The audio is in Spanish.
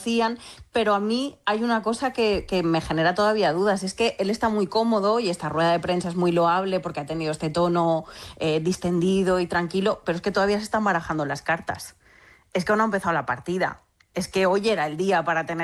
conocían, pero a mí hay una cosa que me genera todavía dudas, es que él está muy cómodo y esta rueda de prensa es muy loable porque ha tenido este tono distendido y tranquilo, pero es que todavía se están barajando las cartas. Es que aún no ha empezado la partida. Es que hoy era el día para tener